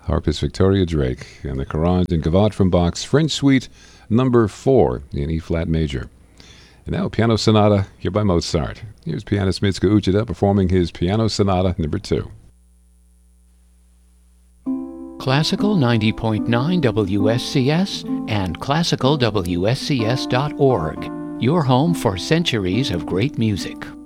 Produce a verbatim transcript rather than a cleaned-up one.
harpist Victoria Drake, and the Caron and Gavotte from Bach's French Suite number four in E-flat major. And now, Piano Sonata, here by Mozart. Here's pianist Mitsuko Uchida performing his Piano Sonata number two. Classical ninety point nine W S C S and classical W S C S dot org, your home for centuries of great music.